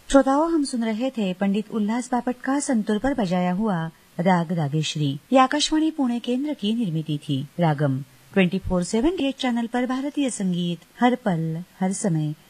श्रोताओं, हम सुन रहे थे पंडित उल्लास बापट का संतूर पर बजाया हुआ राग रागेश्री। ये आकाशवाणी पुणे केंद्र की निर्मिती थी। रागम 24/7 चैनल पर भारतीय संगीत हर पल हर समय